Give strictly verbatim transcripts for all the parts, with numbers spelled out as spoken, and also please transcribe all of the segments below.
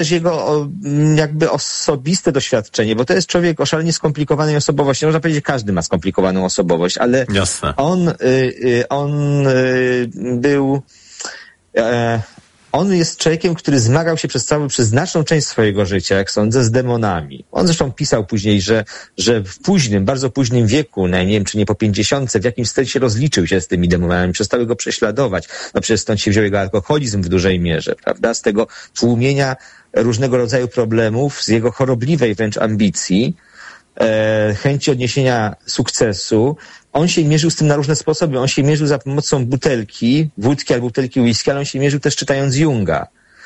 też jego jakby osobiste doświadczenie, bo to jest człowiek o szalenie skomplikowanej osobowości. Można powiedzieć, że każdy ma skomplikowaną osobowość, ale Jasne. on, on był... On jest człowiekiem, który zmagał się przez cały, przez znaczną część swojego życia, jak sądzę, z demonami. On zresztą pisał później, że, że w późnym, bardzo późnym wieku, no, nie wiem, czy nie po pięćdziesiątce, w jakimś sensie rozliczył się z tymi demonami, przestały go prześladować. No przecież stąd się wziął jego alkoholizm w dużej mierze, prawda? Z tego tłumienia różnego rodzaju problemów, z jego chorobliwej wręcz ambicji, e, chęci odniesienia sukcesu. On się mierzył z tym na różne sposoby. On się mierzył za pomocą butelki, wódki albo butelki whisky, ale on się mierzył też czytając Junga.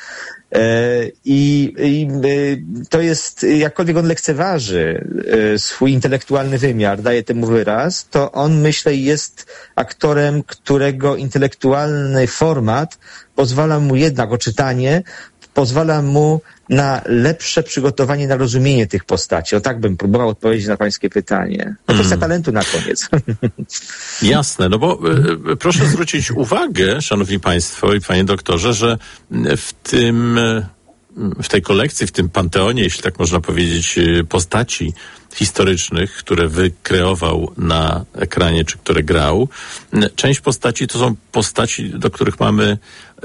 I, i to jest, jakkolwiek on lekceważy swój intelektualny wymiar, daje temu wyraz, to on, myślę, jest aktorem, którego intelektualny format pozwala mu jednak, o czytanie, pozwala mu na lepsze przygotowanie, na rozumienie tych postaci. O tak bym próbował odpowiedzieć na pańskie pytanie. No to jest talentu na koniec. Jasne, no bo y, proszę zwrócić uwagę, szanowni państwo i panie doktorze, że w tym, w tej kolekcji, w tym panteonie, jeśli tak można powiedzieć, postaci historycznych, które wykreował na ekranie, czy które grał, część postaci to są postaci, do których mamy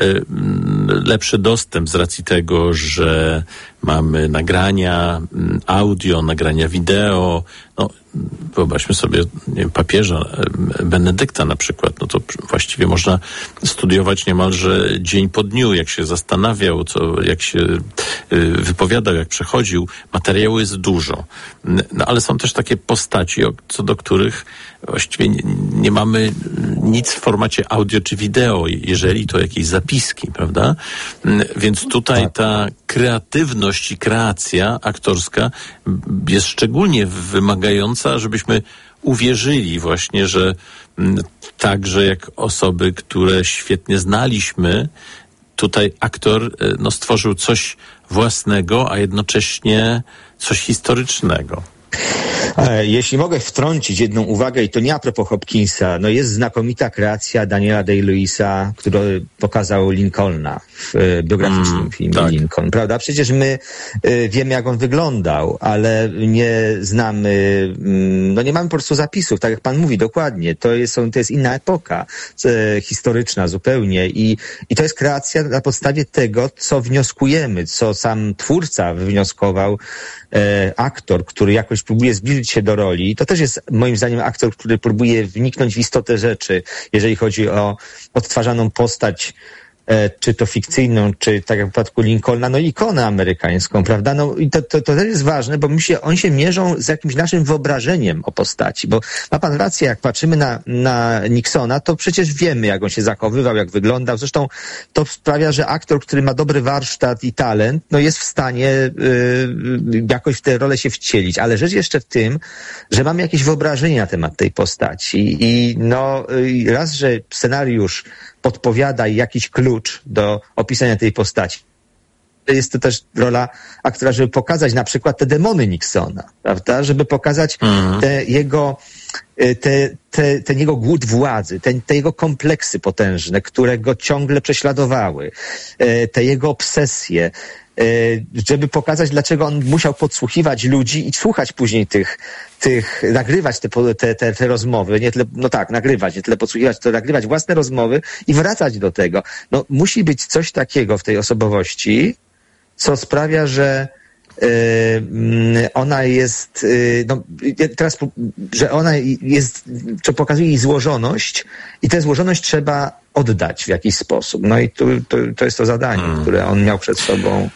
lepszy dostęp z racji tego, że mamy nagrania audio, nagrania wideo. No, wyobraźmy sobie, nie wiem, papieża Benedykta na przykład. No to właściwie można studiować niemalże dzień po dniu, jak się zastanawiał, co, jak się wypowiadał, jak przechodził. Materiału jest dużo. No, ale są też takie postaci, co do których właściwie nie, nie mamy nic w formacie audio czy wideo, jeżeli to jakieś zapiski, prawda? Więc tutaj ta kreatywność i kreacja aktorska jest szczególnie wymagająca, żebyśmy uwierzyli właśnie, że także jak osoby, które świetnie znaliśmy, tutaj aktor no, stworzył coś własnego, a jednocześnie coś historycznego. Jeśli mogę wtrącić jedną uwagę, i to nie a propos Hopkinsa, no jest znakomita kreacja Daniela Day-Lewisa, który pokazał Lincolna w biograficznym mm, filmie tak. Lincoln, prawda? Przecież my y, wiemy, jak on wyglądał, ale nie znamy, y, no nie mamy po prostu zapisów, tak jak pan mówi, dokładnie. To jest, to jest inna epoka y, historyczna zupełnie i, i to jest kreacja na podstawie tego, co wnioskujemy, co sam twórca wywnioskował, y, aktor, który jakoś próbuje zbliżyć się do roli. To też jest moim zdaniem aktor, który próbuje wniknąć w istotę rzeczy, jeżeli chodzi o odtwarzaną postać, e, czy to fikcyjną, czy tak jak w przypadku Lincolna, no ikonę amerykańską, prawda? No i to, to, to też jest ważne, bo my się, oni się mierzą z jakimś naszym wyobrażeniem o postaci, bo ma pan rację, jak patrzymy na, na Nixona, to przecież wiemy, jak on się zachowywał, jak wyglądał. Zresztą to sprawia, że aktor, który ma dobry warsztat i talent, no jest w stanie y, jakoś w tę rolę się wcielić. Ale rzecz jeszcze w tym, że mamy jakieś wyobrażenie na temat tej postaci i no y, raz, że scenariusz podpowiada jakiś klucz do opisania tej postaci. Jest to też rola aktora, żeby pokazać na przykład te demony Nixona, prawda? Żeby pokazać mhm. te jego, te, te, ten jego głód władzy, te, te jego kompleksy potężne, które go ciągle prześladowały, te jego obsesje, żeby pokazać, dlaczego on musiał podsłuchiwać ludzi i słuchać później tych, tych nagrywać te, te, te, te rozmowy, nie tyle, no tak, nagrywać, nie tyle podsłuchiwać, to nagrywać własne rozmowy i wracać do tego. No, musi być coś takiego w tej osobowości, co sprawia, że yy, ona jest, yy, no, teraz, że ona jest, co pokazuje jej złożoność i tę złożoność trzeba oddać w jakiś sposób. No i to, to, to jest to zadanie, hmm. które on miał przed sobą.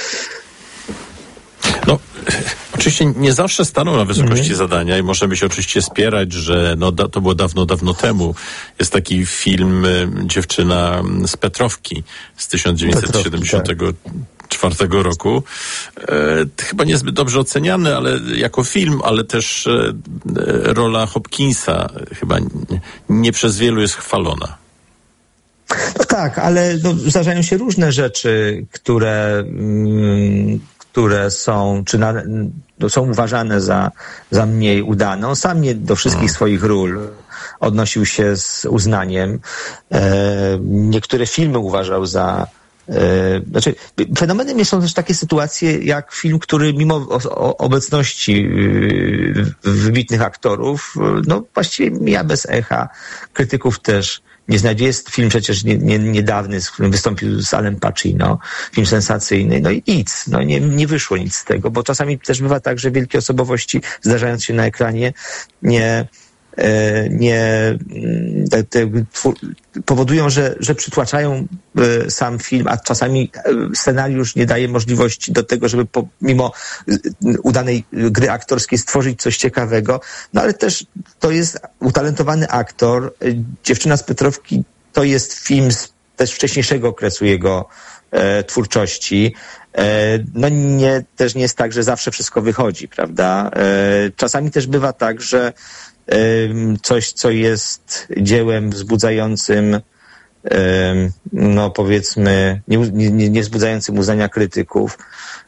No, oczywiście nie zawsze stanął na wysokości mm. zadania i możemy się oczywiście spierać, że no, da, to było dawno, dawno temu. Jest taki film y, Dziewczyna z Petrowki z tysiąc dziewięćset siedemdziesiątego czwartego roku. E, chyba niezbyt dobrze oceniany, ale jako film, ale też e, rola Hopkinsa chyba nie, nie przez wielu jest chwalona. No tak, ale no, zdarzają się różne rzeczy, które, mm, które są, czy na, no, są uważane za, za mniej udane. On sam nie do wszystkich hmm. swoich ról odnosił się z uznaniem. E, niektóre filmy uważał za Znaczy, fenomenem są też takie sytuacje jak film, który mimo obecności wybitnych aktorów, no właściwie mija bez echa. Krytyków też nie znajdzie. Jest film przecież nie, nie, niedawny, z którym wystąpił z Alem Pacino, film sensacyjny, no i nic, no nie, nie wyszło nic z tego, bo czasami też bywa tak, że wielkie osobowości, zdarzając się na ekranie, nie nie te, te, powodują, że, że przytłaczają sam film, a czasami scenariusz nie daje możliwości do tego, żeby pomimo udanej gry aktorskiej stworzyć coś ciekawego. No ale też to jest utalentowany aktor. Dziewczyna z Petrowki to jest film z też wcześniejszego okresu jego e, twórczości. E, no nie, też nie jest tak, że zawsze wszystko wychodzi, prawda? E, czasami też bywa tak, że coś, co jest dziełem wzbudzającym, no powiedzmy, nie, nie, nie wzbudzającym uznania krytyków,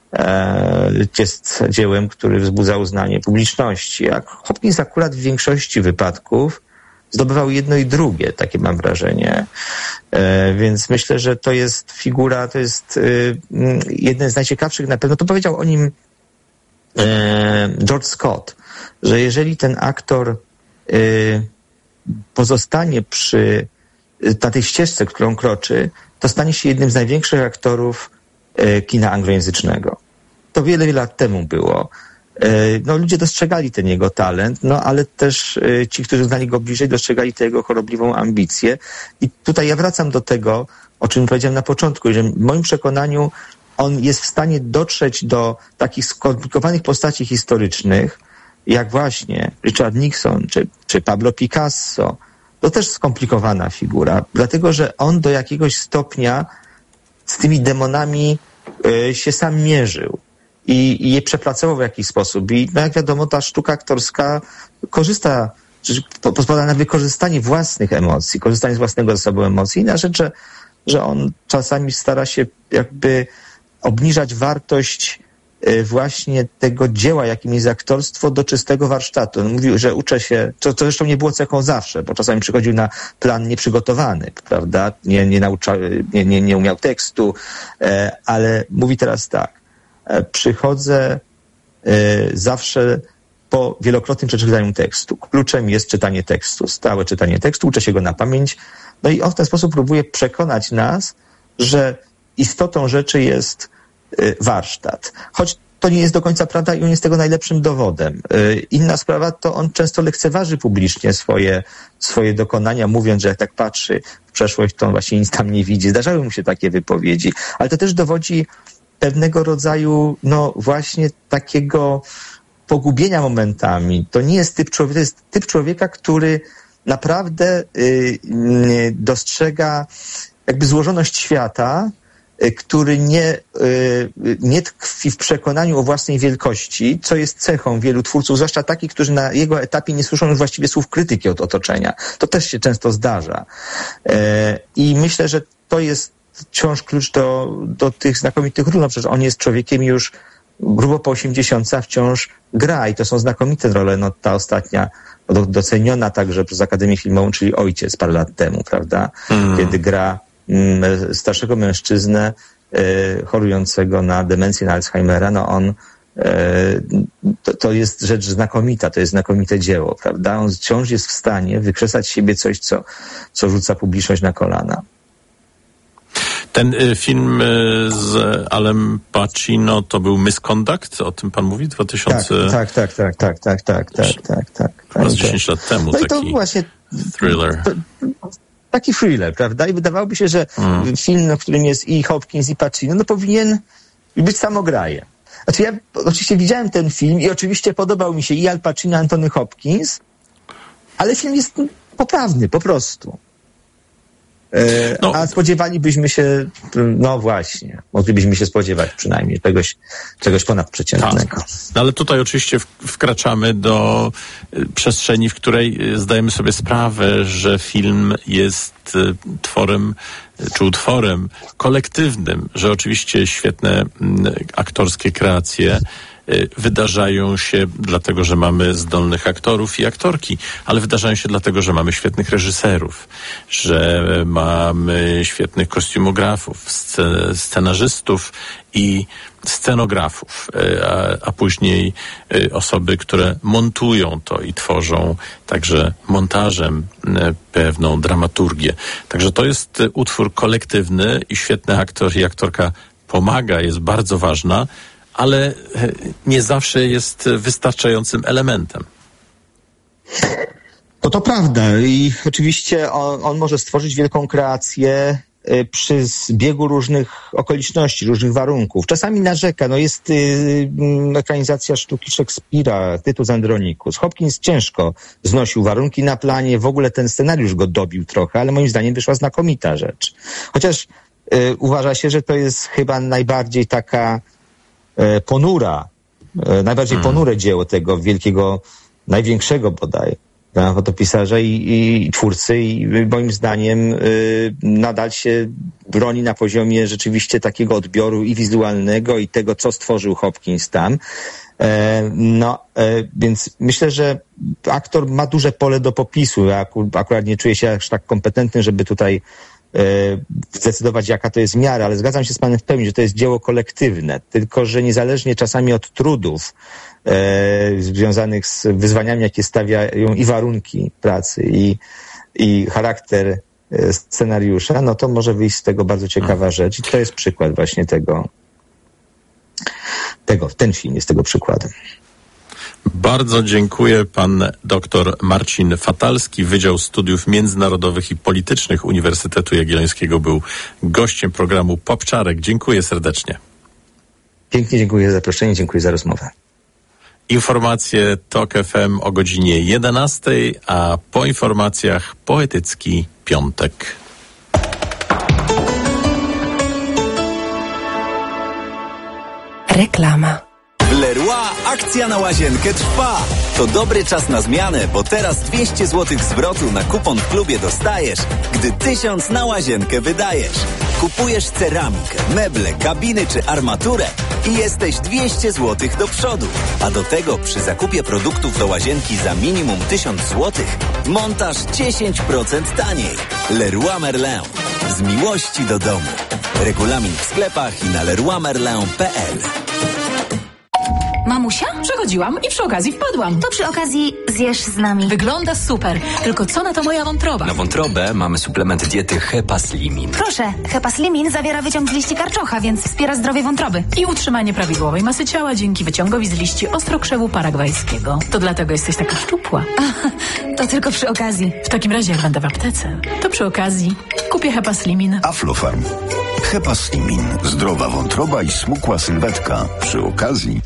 jest dziełem, który wzbudza uznanie publiczności. A Hopkins akurat w większości wypadków zdobywał jedno i drugie, takie mam wrażenie. Więc myślę, że to jest figura, to jest jeden z najciekawszych, na pewno to powiedział o nim George Scott, że jeżeli ten aktor pozostanie przy na tej ścieżce, którą kroczy, to stanie się jednym z największych aktorów kina anglojęzycznego. To wiele, wiele lat temu było. No, ludzie dostrzegali ten jego talent, no ale też ci, którzy znali go bliżej, dostrzegali tę jego chorobliwą ambicję. I tutaj ja wracam do tego, o czym powiedziałem na początku, że w moim przekonaniu on jest w stanie dotrzeć do takich skomplikowanych postaci historycznych, jak właśnie Richard Nixon, czy, czy Pablo Picasso. To też skomplikowana figura, dlatego że on do jakiegoś stopnia z tymi demonami y, się sam mierzył i, i je przepracował w jakiś sposób. I no jak wiadomo, ta sztuka aktorska korzysta, czy pozwala na wykorzystanie własnych emocji, korzystanie z własnego zasobu emocji. Inna rzecz, że, że on czasami stara się jakby obniżać wartość właśnie tego dzieła, jakim jest aktorstwo, do czystego warsztatu. On mówił, że uczę się, co, co zresztą nie było cechą zawsze, bo czasami przychodził na plan nieprzygotowany, prawda? Nie, nie, naucza, nie, nie, nie umiał tekstu, ale mówi teraz tak, przychodzę zawsze po wielokrotnym przeczytaniu tekstu. Kluczem jest czytanie tekstu, stałe czytanie tekstu, uczę się go na pamięć, no i on w ten sposób próbuje przekonać nas, że istotą rzeczy jest warsztat. Choć to nie jest do końca prawda i on jest tego najlepszym dowodem. Inna sprawa to on często lekceważy publicznie swoje, swoje dokonania, mówiąc, że jak tak patrzy w przeszłość, to on właśnie nic tam nie widzi. Zdarzały mu się takie wypowiedzi, ale to też dowodzi pewnego rodzaju, no właśnie takiego pogubienia momentami. To nie jest typ człowieka, to jest typ człowieka, który naprawdę y, dostrzega jakby złożoność świata, który nie, nie tkwi w przekonaniu o własnej wielkości, co jest cechą wielu twórców, zwłaszcza takich, którzy na jego etapie nie słyszą już właściwie słów krytyki od otoczenia. To też się często zdarza. I myślę, że to jest wciąż klucz do, do tych znakomitych ról. No przecież on jest człowiekiem już grubo po osiemdziesiątce, a wciąż gra i to są znakomite role. No ta ostatnia, doceniona także przez Akademię Filmową, czyli Ojciec parę lat temu, prawda? Mm. Kiedy gra starszego mężczyznę e, chorującego na demencję, na Alzheimera, no on e, to, to jest rzecz znakomita, to jest znakomite dzieło, prawda? On wciąż jest w stanie wykrzesać z siebie coś, co, co rzuca publiczność na kolana. Ten y, film y, z Alem Pacino to był Misconduct? O tym pan mówi? dwa tysiące Tak, tak, tak, tak, tak, tak, tak, tak, tak. Chyba z dziesięć lat temu no taki i to właśnie thriller. To, taki thriller, prawda? I wydawałoby się, że mm. film, w którym jest i Hopkins, i Pacino, no powinien być samograjem. Znaczy ja oczywiście widziałem ten film i oczywiście podobał mi się i Al Pacino, Anthony Hopkins, ale film jest poprawny, po prostu. E, no. A spodziewalibyśmy się, no właśnie, moglibyśmy się spodziewać przynajmniej czegoś, czegoś ponadprzeciętnego. Tak. No ale tutaj oczywiście wkraczamy do przestrzeni, w której zdajemy sobie sprawę, że film jest tworem, czy utworem kolektywnym, że oczywiście świetne aktorskie kreacje wydarzają się dlatego, że mamy zdolnych aktorów i aktorki, ale wydarzają się dlatego, że mamy świetnych reżyserów, że mamy świetnych kostiumografów, scenarzystów i scenografów, a, a później osoby, które montują to i tworzą także montażem pewną dramaturgię. Także to jest utwór kolektywny i świetny aktor i aktorka pomaga, jest bardzo ważna, ale nie zawsze jest wystarczającym elementem. No to prawda i oczywiście on, on może stworzyć wielką kreację przy zbiegu różnych okoliczności, różnych warunków. Czasami narzeka, no jest y, ekranizacja sztuki Szekspira, Tytus Andronicus. Hopkins ciężko znosił warunki na planie, w ogóle ten scenariusz go dobił trochę, ale moim zdaniem wyszła znakomita rzecz. Chociaż y, uważa się, że to jest chyba najbardziej taka y, ponura, y, najbardziej hmm. ponure dzieło tego wielkiego, największego bodaj fotopisarza i, i twórcy i moim zdaniem y, nadal się broni na poziomie rzeczywiście takiego odbioru i wizualnego i tego, co stworzył Hopkins tam. E, no, e, więc myślę, że aktor ma duże pole do popisu. Ja aku, akurat nie czuję się aż tak kompetentny, żeby tutaj e, zdecydować, jaka to jest miara, ale zgadzam się z panem w pełni, że to jest dzieło kolektywne, tylko że niezależnie czasami od trudów E, związanych z wyzwaniami, jakie stawiają i warunki pracy, i, i charakter e, scenariusza, no to może wyjść z tego bardzo ciekawa rzecz. I to jest przykład właśnie tego, tego ten film jest tego przykładem. Bardzo dziękuję. Pan dr Marcin Fatalski, Wydział Studiów Międzynarodowych i Politycznych Uniwersytetu Jagiellońskiego, był gościem programu Popczarek. Dziękuję serdecznie. Pięknie dziękuję za zaproszenie, dziękuję za rozmowę. Informacje TOK F M o godzinie jedenastej, a po informacjach poetycki piątek. Reklama. W Leroy akcja na łazienkę trwa. To dobry czas na zmianę, bo teraz dwieście złotych zwrotu na kupon w klubie dostajesz, gdy tysiąc na łazienkę wydajesz. Kupujesz ceramikę, meble, kabiny czy armaturę i jesteś dwieście złotych do przodu. A do tego przy zakupie produktów do łazienki za minimum tysiąc złotych montaż dziesięć procent taniej. Leroy Merlin. Z miłości do domu. Regulamin w sklepach i na leroy merlin kropka p l. Mamusia? Przechodziłam i przy okazji wpadłam. To przy okazji zjesz z nami. Wygląda super, tylko co na to moja wątroba? Na wątrobę mamy suplement diety Hepaslimin. Proszę, Hepaslimin zawiera wyciąg z liści karczocha, więc wspiera zdrowie wątroby. I utrzymanie prawidłowej masy ciała dzięki wyciągowi z liści ostrokrzewu paragwajskiego. To dlatego jesteś taka szczupła. To tylko przy okazji. W takim razie jak będę w aptece, to przy okazji kupię Hepaslimin. Aflofarm. Hepaslimin. Zdrowa wątroba i smukła sylwetka. Przy okazji.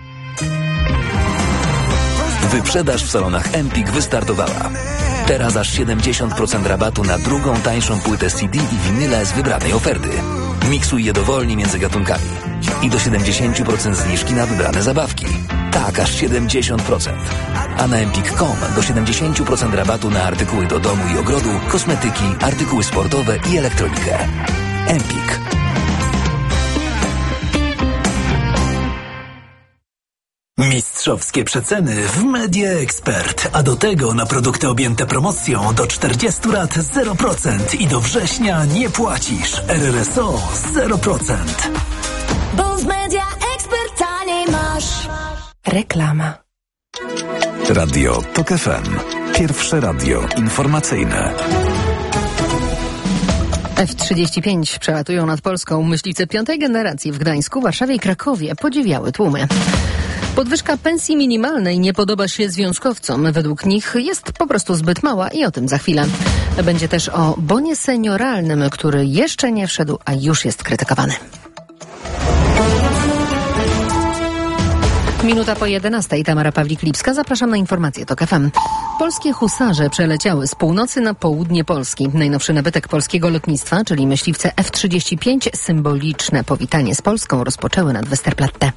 Wyprzedaż w salonach Empik wystartowała. Teraz aż siedemdziesiąt procent rabatu na drugą tańszą płytę C D i winyle z wybranej oferty. Miksuj je dowolnie między gatunkami. I do siedemdziesiąt procent zniżki na wybrane zabawki. Tak, aż siedemdziesiąt procent. A na empik kropka com do siedemdziesiąt procent rabatu na artykuły do domu i ogrodu, kosmetyki, artykuły sportowe i elektronikę. Empik. Mistrzowskie przeceny w Media Expert, a do tego na produkty objęte promocją do czterdziestu lat zero procent i do września nie płacisz. R R S O zero procent. Bo w Media Expert taniej masz. Reklama. Radio TOK F M. Pierwsze radio informacyjne. F trzydzieści pięć przelatują nad Polską. Myśliwce piątej generacji w Gdańsku, Warszawie i Krakowie podziwiały tłumy. Podwyżka pensji minimalnej nie podoba się związkowcom. Według nich jest po prostu zbyt mała i o tym za chwilę. Będzie też o bonie senioralnym, który jeszcze nie wszedł, a już jest krytykowany. Minuta po jedenastej. Tamara Pawlik-Lipska. Zapraszam na informacje TOK F M. Polskie husarze przeleciały z północy na południe Polski. Najnowszy nabytek polskiego lotnictwa, czyli myśliwce F trzydzieści pięć, symboliczne powitanie z Polską rozpoczęły nad Westerplatte.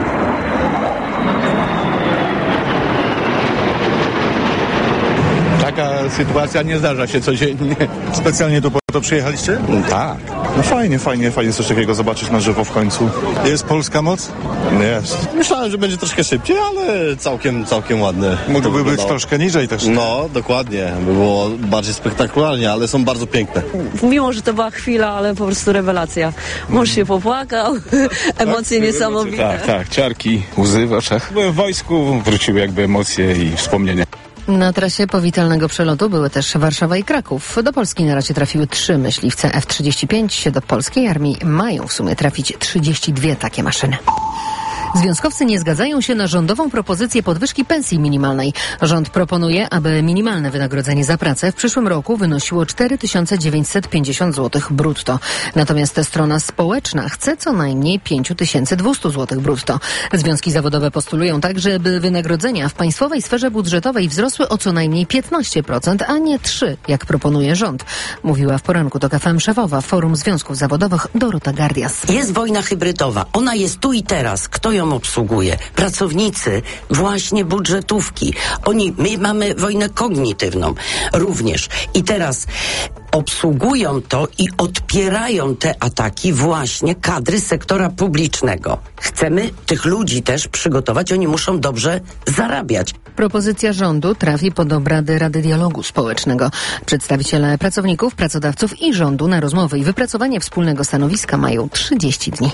Tak taka sytuacja nie zdarza się codziennie. Specjalnie tu po to przyjechaliście? Tak. No fajnie, fajnie, fajnie coś takiego zobaczyć na żywo w końcu. Jest polska moc? Jest. Myślałem, że będzie troszkę szybciej, ale całkiem, całkiem ładne. Mógłby być troszkę niżej też. No, dokładnie. By było bardziej spektakularnie, ale są bardzo piękne. Mimo, że to była chwila, ale po prostu rewelacja. Mąż się popłakał, emocje tak, niesamowite. Tak, tak, ciarki, łzy w oczach. Byłem w wojsku, wróciły jakby emocje i wspomnienia. Na trasie powitalnego przelotu były też Warszawa i Kraków. Do Polski na razie trafiły trzy myśliwce F trzydzieści pięć. Do polskiej armii mają w sumie trafić trzydzieści dwie takie maszyny. Związkowcy nie zgadzają się na rządową propozycję podwyżki pensji minimalnej. Rząd proponuje, aby minimalne wynagrodzenie za pracę w przyszłym roku wynosiło cztery tysiące dziewięćset pięćdziesiąt złotych brutto. Natomiast strona społeczna chce co najmniej pięć tysięcy dwieście złotych brutto. Związki zawodowe postulują także, by wynagrodzenia w państwowej sferze budżetowej wzrosły o co najmniej piętnaście procent, a nie trzy procent, jak proponuje rząd. Mówiła w poranku TOK F M szefowa Forum Związków Zawodowych Dorota Gardias. Jest wojna hybrydowa. Ona jest tu i teraz. Kto ją obsługuje? Pracownicy właśnie budżetówki. Oni, my mamy wojnę kognitywną również. I teraz obsługują to i odpierają te ataki właśnie kadry sektora publicznego. Chcemy tych ludzi też przygotować, oni muszą dobrze zarabiać. Propozycja rządu trafi pod obrady Rady Dialogu Społecznego. Przedstawiciele pracowników, pracodawców i rządu na rozmowy i wypracowanie wspólnego stanowiska mają trzydzieści dni.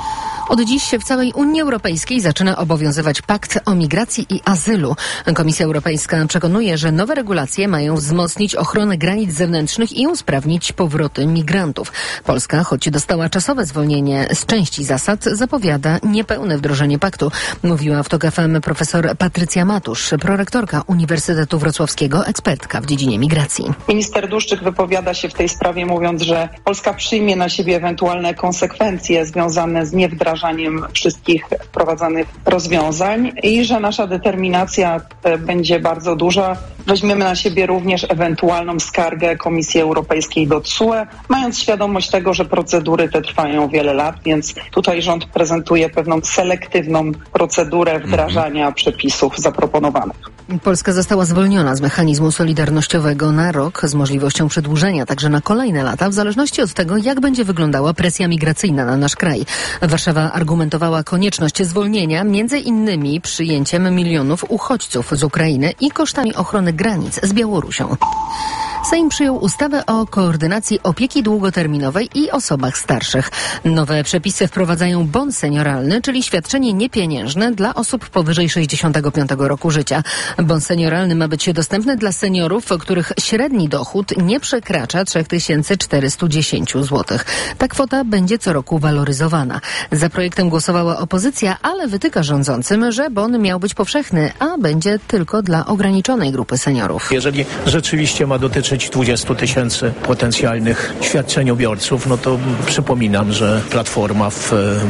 Od dziś w całej Unii Europejskiej zaczyna obowiązywać pakt o migracji i azylu. Komisja Europejska przekonuje, że nowe regulacje mają wzmocnić ochronę granic zewnętrznych i usprawnić powroty migrantów. Polska, choć dostała czasowe zwolnienie z części zasad, zapowiada niepełne wdrożenie paktu. Mówiła w TOK F M profesor Patrycja Matusz, prorektorka Uniwersytetu Wrocławskiego, ekspertka w dziedzinie migracji. Minister Dłuszczyk wypowiada się w tej sprawie, mówiąc, że Polska przyjmie na siebie ewentualne konsekwencje związane z niewdrażaniem wszystkich wprowadzanych rozwiązań i że nasza determinacja będzie bardzo duża. Weźmiemy na siebie również ewentualną skargę Komisji Europejskiej do T S U E, mając świadomość tego, że procedury te trwają wiele lat, więc tutaj rząd prezentuje pewną selektywną procedurę wdrażania mhm. przepisów zaproponowanych. Polska została zwolniona z mechanizmu solidarnościowego na rok z możliwością przedłużenia także na kolejne lata, w zależności od tego, jak będzie wyglądała presja migracyjna na nasz kraj. Warszawa argumentowała konieczność zwolnienia między innymi przyjęciem milionów uchodźców z Ukrainy i kosztami ochrony granic z Białorusią. Sejm przyjął ustawę o koordynacji opieki długoterminowej i osobach starszych. Nowe przepisy wprowadzają bon senioralny, czyli świadczenie niepieniężne dla osób powyżej sześćdziesiątego piątego roku życia. Bon senioralny ma być dostępny dla seniorów, których średni dochód nie przekracza trzy tysiące czterysta dziesięć złotych. Ta kwota będzie co roku waloryzowana. Za projektem głosowała opozycja, ale wytyka rządzącym, że bon miał być powszechny, a będzie tylko dla ograniczonej grupy seniorów. Jeżeli rzeczywiście ma dotyczyć dwudziestu tysięcy potencjalnych świadczeniobiorców, no to przypominam, że Platforma w,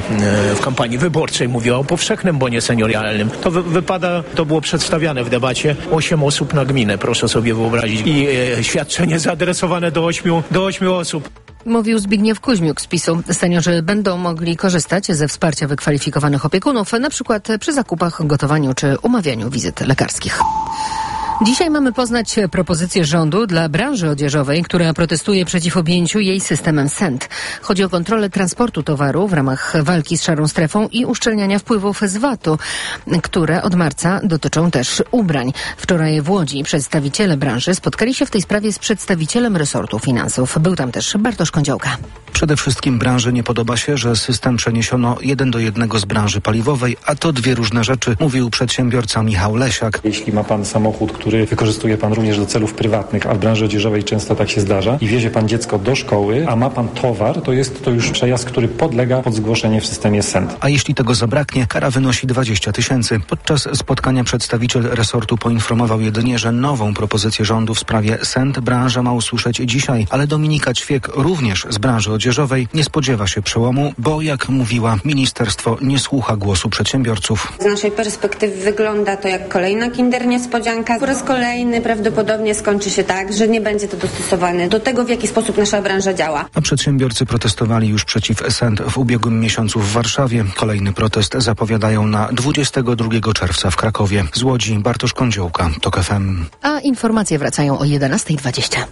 w kampanii wyborczej mówiła o powszechnym bonie seniorialnym. To wy, wypada, to było przedstawiane w debacie, osiem osób na gminę, proszę sobie wyobrazić. I e, świadczenie zaadresowane do ośmiu, do ośmiu osób. Mówił Zbigniew Kuźmiuk z PiSu. Seniorzy będą mogli korzystać ze wsparcia wykwalifikowanych opiekunów, na przykład przy zakupach, gotowaniu czy umawianiu wizyt lekarskich. Dzisiaj mamy poznać propozycję rządu dla branży odzieżowej, która protestuje przeciw objęciu jej systemem S E N T. Chodzi o kontrolę transportu towaru w ramach walki z szarą strefą i uszczelniania wpływów z V A T-u, które od marca dotyczą też ubrań. Wczoraj w Łodzi przedstawiciele branży spotkali się w tej sprawie z przedstawicielem resortu finansów. Był tam też Bartosz Kądziołka. Przede wszystkim branży nie podoba się, że system przeniesiono jeden do jednego z branży paliwowej, a to dwie różne rzeczy, mówił przedsiębiorca Michał Lesiak. Jeśli ma pan samochód, który wykorzystuje pan również do celów prywatnych, a w branży odzieżowej często tak się zdarza, i wiezie pan dziecko do szkoły, a ma pan towar, to jest to już przejazd, który podlega pod zgłoszenie w systemie S E N T. A jeśli tego zabraknie, kara wynosi dwadzieścia tysięcy. Podczas spotkania przedstawiciel resortu poinformował jedynie, że nową propozycję rządu w sprawie S E N T branża ma usłyszeć dzisiaj, ale Dominika Ćwiek, również z branży odzieżowej, nie spodziewa się przełomu, bo jak mówiła, ministerstwo nie słucha głosu przedsiębiorców. Z naszej perspektywy wygląda to jak kolejna kinder niespodzianka. raz kolejny prawdopodobnie skończy się tak, że nie będzie to dostosowane do tego, w jaki sposób nasza branża działa. A przedsiębiorcy protestowali już przeciw S E N T w ubiegłym miesiącu w Warszawie. Kolejny protest zapowiadają na dwudziestego drugiego czerwca w Krakowie. Z Łodzi Bartosz Kądziołka, TOK F M. A informacje wracają o jedenasta dwadzieścia.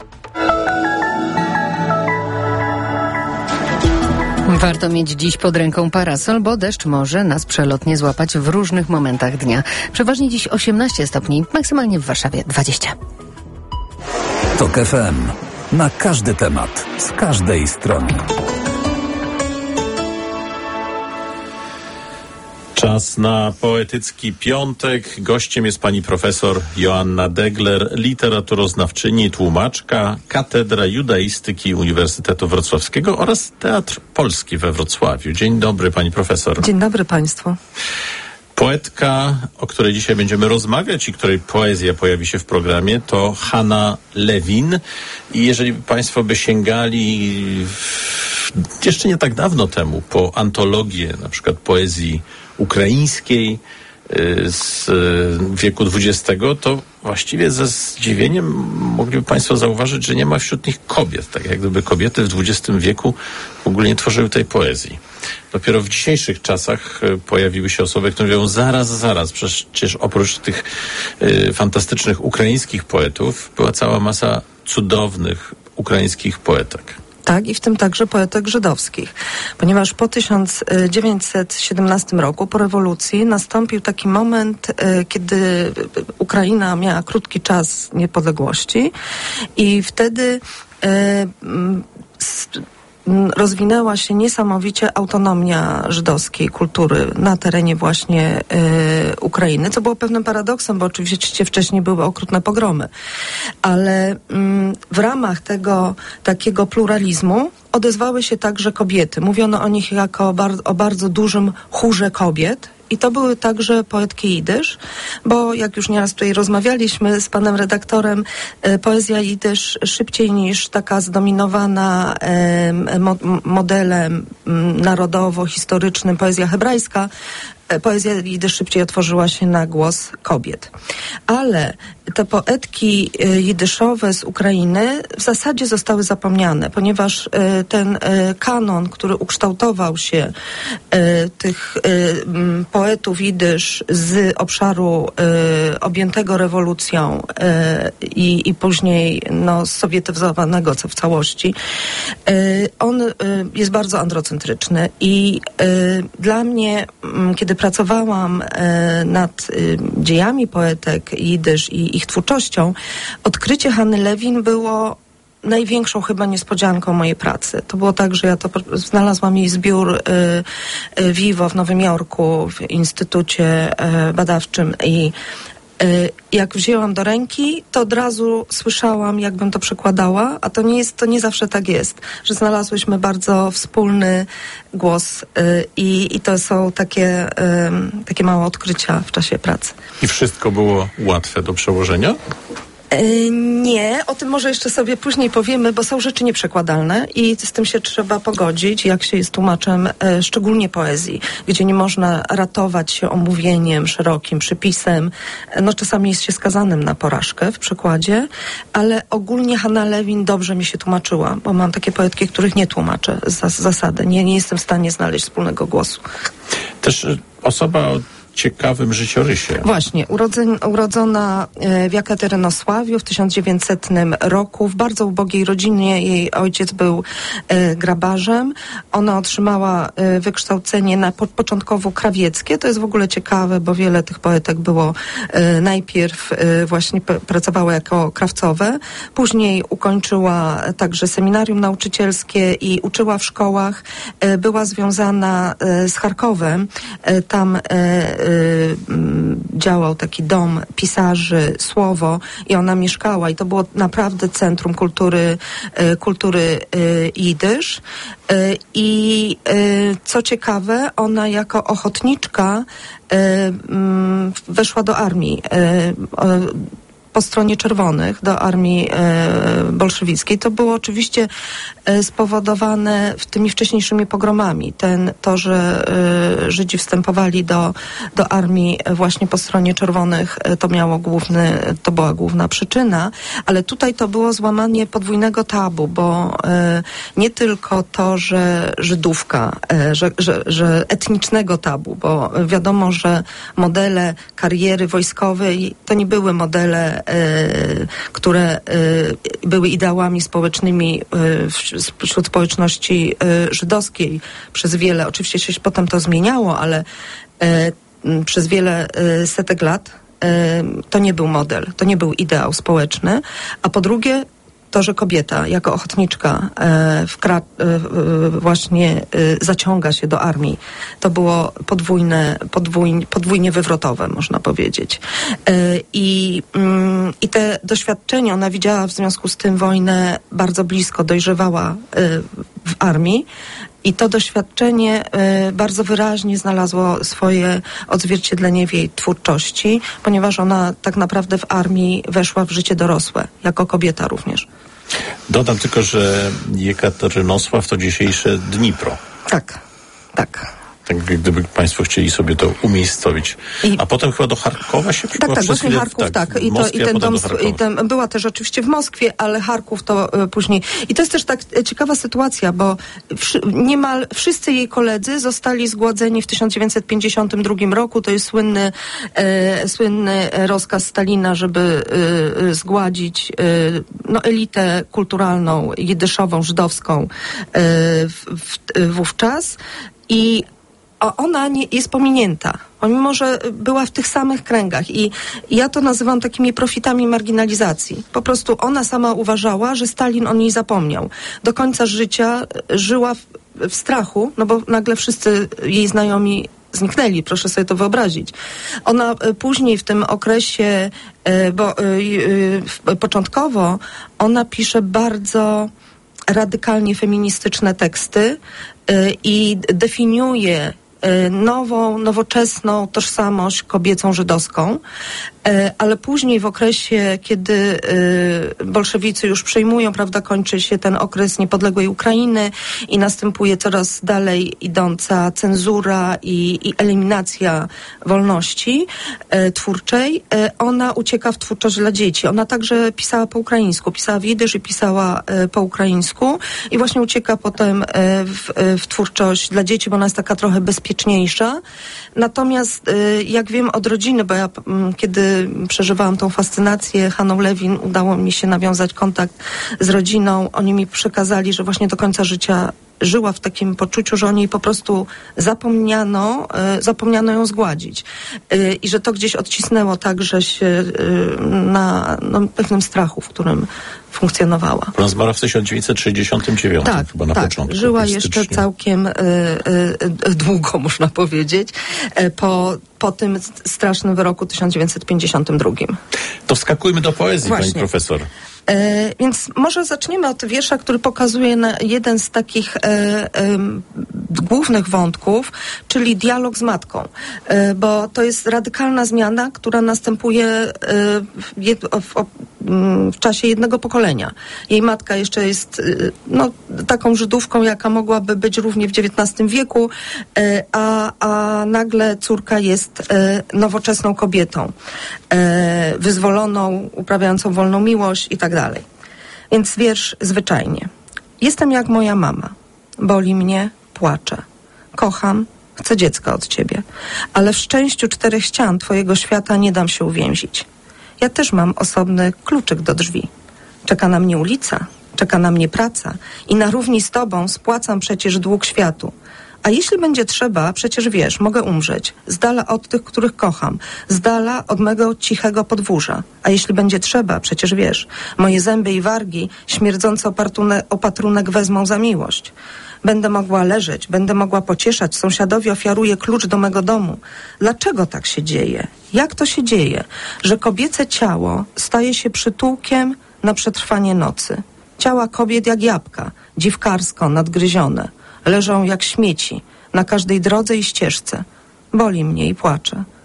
Warto mieć dziś pod ręką parasol, bo deszcz może nas przelotnie złapać w różnych momentach dnia. Przeważnie dziś osiemnaście stopni, maksymalnie w Warszawie dwadzieścia. TOK F M. Na każdy temat, z każdej strony. Czas na poetycki piątek. Gościem jest pani profesor Joanna Degler, literaturoznawczyni, tłumaczka, Katedra Judaistyki Uniwersytetu Wrocławskiego oraz Teatr Polski we Wrocławiu. Dzień dobry, pani profesor. Dzień dobry państwu. Poetka, o której dzisiaj będziemy rozmawiać i której poezja pojawi się w programie, to Hanna Lewin. I jeżeli państwo by sięgali w, jeszcze nie tak dawno temu po antologię na przykład poezji ukraińskiej z wieku dwudziestego, to właściwie ze zdziwieniem mogliby państwo zauważyć, że nie ma wśród nich kobiet. Tak jak gdyby kobiety w dwudziestym wieku w ogóle nie tworzyły tej poezji. Dopiero w dzisiejszych czasach pojawiły się osoby, które mówią zaraz, zaraz, przecież oprócz tych y, fantastycznych ukraińskich poetów była cała masa cudownych ukraińskich poetek. Tak, i w tym także poetek żydowskich. Ponieważ po tysiąc dziewięćset siedemnastym roku, po rewolucji, nastąpił taki moment, kiedy Ukraina miała krótki czas niepodległości i wtedy rozwinęła się niesamowicie autonomia żydowskiej kultury na terenie właśnie y, Ukrainy, co było pewnym paradoksem, bo oczywiście wcześniej były okrutne pogromy. Ale y, w ramach tego takiego pluralizmu odezwały się także kobiety. Mówiono o nich jako o, bar- o bardzo dużym chórze kobiet. I to były także poetki jidysz, bo jak już nieraz tutaj rozmawialiśmy z panem redaktorem, e, poezja jidysz szybciej niż taka zdominowana e, mo, modelem m, narodowo-historycznym poezja hebrajska, e, poezja jidysz szybciej otworzyła się na głos kobiet. Ale te poetki e, jidyszowe z Ukrainy w zasadzie zostały zapomniane, ponieważ e, ten e, kanon, który ukształtował się e, tych e, m, poetów jidysz z obszaru y, objętego rewolucją y, i, i później no, sowietyzowanego co w całości, y, on y, jest bardzo androcentryczny i y, dla mnie, y, kiedy pracowałam y, nad y, dziejami poetek jidysz i ich twórczością, odkrycie Hanny Lewin było największą chyba niespodzianką mojej pracy. To było tak, że ja to znalazłam jej zbiór y, y, Vivo w Nowym Jorku, w Instytucie y, Badawczym i y, jak wzięłam do ręki, to od razu słyszałam, jakbym to przekładała, a to nie jest, to nie zawsze tak jest, że znalazłyśmy bardzo wspólny głos y, i, i to są takie, y, takie małe odkrycia w czasie pracy. I wszystko było łatwe do przełożenia? Nie, o tym może jeszcze sobie później powiemy, bo są rzeczy nieprzekładalne i z tym się trzeba pogodzić, jak się jest tłumaczem, e, szczególnie poezji, gdzie nie można ratować się omówieniem, szerokim przypisem. No czasami jest się skazanym na porażkę w przekładzie, ale ogólnie Hanna Lewin dobrze mi się tłumaczyła, bo mam takie poetki, których nie tłumaczę z zasady. Nie, nie jestem w stanie znaleźć wspólnego głosu. Też osoba ciekawym życiorysie. Właśnie, urodzeń, urodzona w Jekaterynosławiu w tysiąc dziewięćsetnym roku, w bardzo ubogiej rodzinie. Jej ojciec był e, grabarzem. Ona otrzymała e, wykształcenie na, po, początkowo krawieckie. To jest w ogóle ciekawe, bo wiele tych poetek było e, najpierw e, właśnie p- pracowało jako krawcowe. Później ukończyła także seminarium nauczycielskie i uczyła w szkołach. E, była związana e, z Charkowem. E, tam e, działał taki dom pisarzy, Słowo, i ona mieszkała i to było naprawdę centrum kultury, kultury jidysz. I co ciekawe, ona jako ochotniczka weszła do armii. po stronie czerwonych do armii e, bolszewickiej, to było oczywiście e, spowodowane tymi wcześniejszymi pogromami. Ten, to, że e, Żydzi wstępowali do, do armii właśnie po stronie czerwonych, e, to miało główny, to była główna przyczyna, ale tutaj to było złamanie podwójnego tabu, bo e, nie tylko to, że Żydówka, e, że, że, że etnicznego tabu, bo wiadomo, że modele kariery wojskowej to nie były modele, e, które e, były ideałami społecznymi e, wśród społeczności e, żydowskiej przez wiele, oczywiście się potem to zmieniało, ale e, przez wiele e, setek lat e, to nie był model, to nie był ideał społeczny, a po drugie to, że kobieta jako ochotniczka e, wkra- e, właśnie e, zaciąga się do armii, to było podwójne, podwójnie, podwójnie wywrotowe, można powiedzieć. E, i, mm, I te doświadczenia, ona widziała w związku z tym wojnę bardzo blisko, dojrzewała e, w armii. I to doświadczenie y, bardzo wyraźnie znalazło swoje odzwierciedlenie w jej twórczości, ponieważ ona tak naprawdę w armii weszła w życie dorosłe, jako kobieta również. Dodam tylko, że Jekaterynosław to dzisiejsze Dnipro. Tak, tak. Tak, gdyby Państwo chcieli sobie to umiejscowić. I a potem chyba do Charkowa się Tak, tak, właśnie chwilę, Charków, tak. tak. I, to, Moskwie, i ten dom, i ten, była też oczywiście w Moskwie, ale Charków to y, później. I to jest też tak y, ciekawa sytuacja, bo wszy, niemal wszyscy jej koledzy zostali zgładzeni w tysiąc dziewięćset pięćdziesiątym drugim roku. To jest słynny, y, słynny rozkaz Stalina, żeby y, y, zgładzić y, no, elitę kulturalną, jidyszową, żydowską y, w, w, wówczas. I ona nie, jest pominięta, pomimo że była w tych samych kręgach i ja to nazywam takimi profitami marginalizacji. Po prostu ona sama uważała, że Stalin o niej zapomniał. Do końca życia żyła w, w strachu, no bo nagle wszyscy jej znajomi zniknęli, proszę sobie to wyobrazić. Ona później w tym okresie, bo początkowo ona pisze bardzo radykalnie feministyczne teksty i definiuje nową, nowoczesną tożsamość kobiecą żydowską, ale później w okresie, kiedy bolszewicy już przejmują, prawda, kończy się ten okres niepodległej Ukrainy i następuje coraz dalej idąca cenzura i, i eliminacja wolności twórczej, ona ucieka w twórczość dla dzieci. Ona także pisała po ukraińsku, pisała w jidysz i pisała po ukraińsku i właśnie ucieka potem w, w twórczość dla dzieci, bo ona jest taka trochę bezpieczniejsza. Natomiast jak wiem od rodziny, bo ja kiedy przeżywałam tą fascynację Hanną Lewin, udało mi się nawiązać kontakt z rodziną. Oni mi przekazali, że właśnie do końca życia żyła w takim poczuciu, że o niej po prostu zapomniano, y, zapomniano ją zgładzić. Y, I że to gdzieś odcisnęło także się y, na no, pewnym strachu, w którym funkcjonowała. Ona zmarła w tysiąc dziewięćset sześćdziesiątym dziewiątym, tak, chyba na tak. początku. Żyła jeszcze całkiem y, y, długo, można powiedzieć, y, po, po tym strasznym wyroku tysiąc dziewięćset pięćdziesiątym drugim. To wskakujmy do poezji, Właśnie. pani profesor. E, więc może zaczniemy od wiersza, który pokazuje na jeden z takich e, e, głównych wątków, czyli dialog z matką, e, bo to jest radykalna zmiana, która następuje e, w, jed, w, w czasie jednego pokolenia. Jej matka jeszcze jest e, no, taką Żydówką, jaka mogłaby być równie w dziewiętnastym wieku, e, a, a nagle córka jest e, nowoczesną kobietą, e, wyzwoloną, uprawiającą wolną miłość i tak dalej. Więc wiersz zwyczajnie. Jestem jak moja mama. Boli mnie, płaczę. Kocham, chcę dziecka od ciebie. Ale w szczęściu czterech ścian twojego świata nie dam się uwięzić. Ja też mam osobny kluczyk do drzwi. Czeka na mnie ulica, czeka na mnie praca i na równi z tobą spłacam przecież dług światu. A jeśli będzie trzeba, przecież wiesz, mogę umrzeć. Z dala od tych, których kocham. Z dala od mego cichego podwórza. A jeśli będzie trzeba, przecież wiesz, moje zęby i wargi śmierdzące opatrunek wezmą za miłość. Będę mogła leżeć, będę mogła pocieszać. Sąsiadowi ofiaruję klucz do mego domu. Dlaczego tak się dzieje? Jak to się dzieje, że kobiece ciało staje się przytułkiem na przetrwanie nocy? Ciała kobiet jak jabłka, dziwkarsko nadgryzione. Leżą jak śmieci na każdej drodze i ścieżce. Boli mnie i płaczę.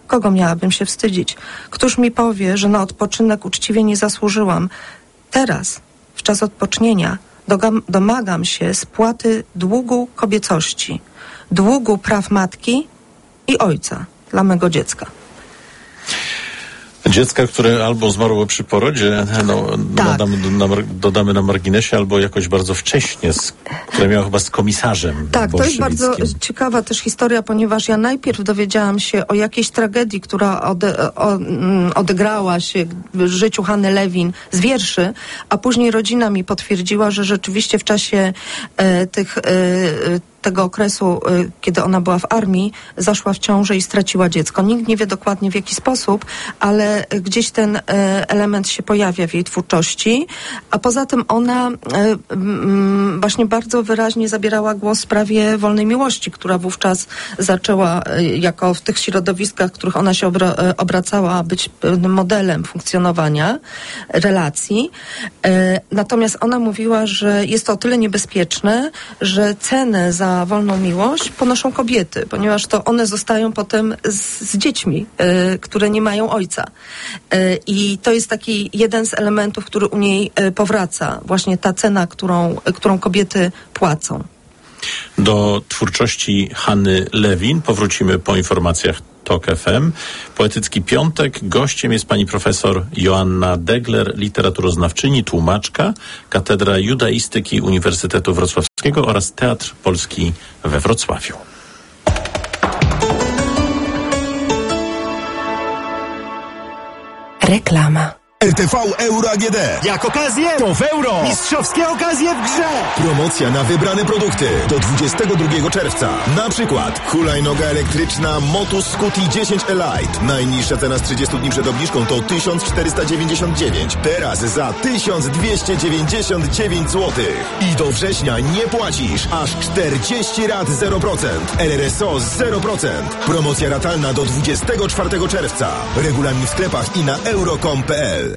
Kogo miałabym się wstydzić? Któż mi powie, że na odpoczynek uczciwie nie zasłużyłam? Teraz, w czas odpocznienia, dogam, domagam się spłaty długu kobiecości, długu praw matki i ojca dla mego dziecka. Dziecka, które albo zmarło przy porodzie, no, tak. dodamy, na, dodamy na marginesie, albo jakoś bardzo wcześnie, z, które miało chyba z komisarzem Tak, to jest bardzo ciekawa też historia, ponieważ ja najpierw dowiedziałam się o jakiejś tragedii, która ode, o, odegrała się w życiu Hanny Lewin z wierszy, a później rodzina mi potwierdziła, że rzeczywiście w czasie e, tych e, tego okresu, y, kiedy ona była w armii, zaszła w ciążę i straciła dziecko. Nikt nie wie dokładnie w jaki sposób, ale y, gdzieś ten y, element się pojawia w jej twórczości, a poza tym ona y, y, właśnie bardzo wyraźnie zabierała głos w sprawie wolnej miłości, która wówczas zaczęła y, jako w tych środowiskach, w których ona się obra- y, obracała, być pewnym modelem funkcjonowania relacji. Y, natomiast ona mówiła, że jest to o tyle niebezpieczne, że cenę za wolną miłość ponoszą kobiety, ponieważ to one zostają potem z, z dziećmi, y, które nie mają ojca. Y, I to jest taki jeden z elementów, który u niej y, powraca. Właśnie ta cena, którą, y, którą kobiety płacą. Do twórczości Hanny Lewin powrócimy po informacjach TOK F M. Poetycki Piątek. Gościem jest pani profesor Joanna Degler, literaturoznawczyni, tłumaczka, Katedra Judaistyki Uniwersytetu Wrocławskiego oraz Teatr Polski we Wrocławiu. Reklama. R T V Euro A G D. Jak okazję, to w euro. Mistrzowskie okazje w grze. Promocja na wybrane produkty do dwudziestego drugiego czerwca. Na przykład hulajnoga elektryczna Motus Scuti dziesięć Elite. Najniższa cena z trzydziestu dni przed obniżką to tysiąc czterysta dziewięćdziesiąt dziewięć. Teraz za tysiąc dwieście dziewięćdziesiąt dziewięć złotych. I do września nie płacisz. Aż czterdzieści rat zero procent. R R S O zero procent. Promocja ratalna do dwudziestego czwartego czerwca. Regulamin w sklepach i na euro kropka com kropka p l.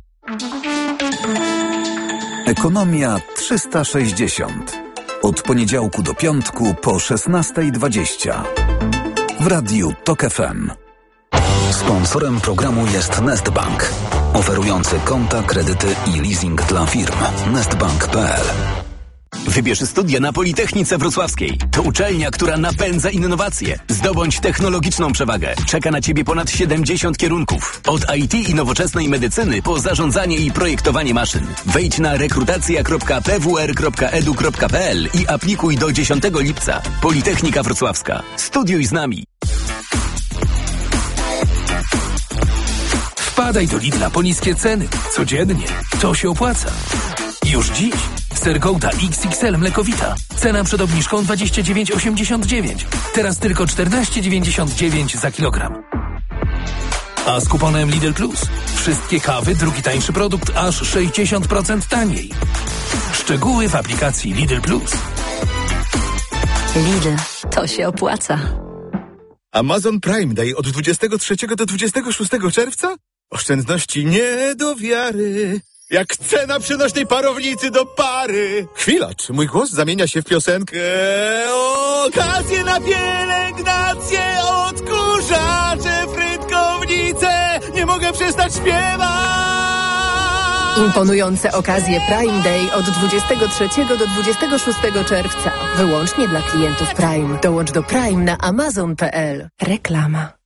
Ekonomia trzysta sześćdziesiąt. Od poniedziałku do piątku po szesnasta dwadzieścia. W radiu TOK F M. Sponsorem programu jest Nestbank, oferujący konta, kredyty i leasing dla firm. nestbank kropka p l. Wybierz studia na Politechnice Wrocławskiej. To uczelnia, która napędza innowacje. Zdobądź technologiczną przewagę. Czeka na Ciebie ponad siedemdziesiąt kierunków. Od I T i nowoczesnej medycyny po zarządzanie i projektowanie maszyn. Wejdź na rekrutacja kropka p w r kropka e d u kropka p l i aplikuj do dziesiątego lipca. Politechnika Wrocławska. Studiuj z nami. Wpadaj do Lidla po niskie ceny. Codziennie. To się opłaca. Już dziś. Ser Gouda X X L mlekowita. Cena przed obniżką dwadzieścia dziewięć osiemdziesiąt dziewięć. Teraz tylko czternaście dziewięćdziesiąt dziewięć za kilogram. A z kuponem Lidl Plus wszystkie kawy, drugi tańszy produkt aż sześćdziesiąt procent taniej. Szczegóły w aplikacji Lidl Plus. Lidl, to się opłaca. Amazon Prime Day od dwudziestego trzeciego do dwudziestego szóstego czerwca? Oszczędności nie do wiary. Jak cena przenośnej parownicy do pary. Chwila, czy mój głos zamienia się w piosenkę? Okazje na pielęgnację, odkurzacze, frytkownice. Nie mogę przestać śpiewać. Imponujące okazje Prime Day od dwudziestego trzeciego do dwudziestego szóstego czerwca. Wyłącznie dla klientów Prime. Dołącz do Prime na amazon kropka p l. Reklama.